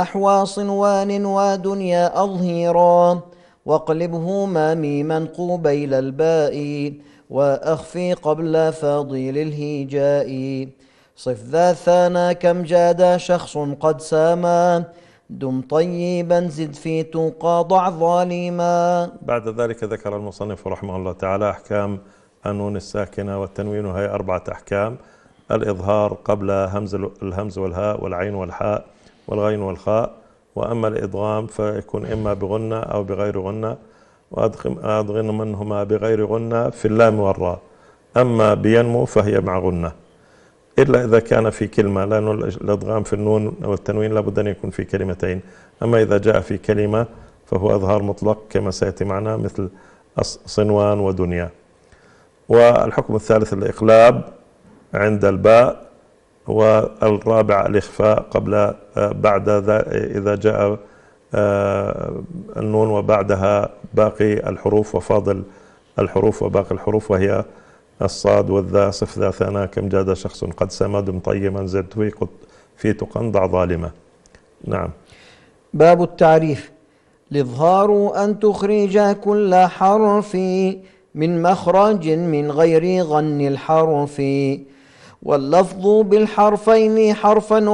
نحو صنوان ودنيا أظهيرا واقلبهما ميما قبيل الباء وأخفي قبل فاضل الهجاء صف ذا ثنا كم جاد شخص قد ساما دم طيبا زد في تقى ضع ظالما. بعد ذلك ذكر المصنف رحمه الله تعالى أحكام النون الساكنة والتنوين، وهي 4 أحكام: الإظهار قبل الهمز والهاء والعين والحاء والغين والخاء، وأما الإدغام فيكون إما بغنة أو بغير غنة، وأدغن منهما بغير غنة في اللام والراء. أما بينمو فهي مع غنة، إلا إذا كان في كلمة، لأن الإدغام في النون والتنوين لابد أن يكون في كلمتين. أما إذا جاء في كلمة فهو إظهار مطلق كما سيأتي معنا، مثل صنوان ودنيا. والحكم الثالث الإقلاب عند الباء، والرابع الإخفاء قبل بعد إذا جاء النون وبعدها باقي الحروف وفاضل الحروف وباقي الحروف، وهي الصاد والذا صف ذا ثنا كم جاد شخص قد سمد طيما زد في تقنضع ظالمة. نعم. باب التعريف. الإظهار أن تخرج كل حرف من مخرج من غير غن الحرف، واللفظ بالحرفين حرفا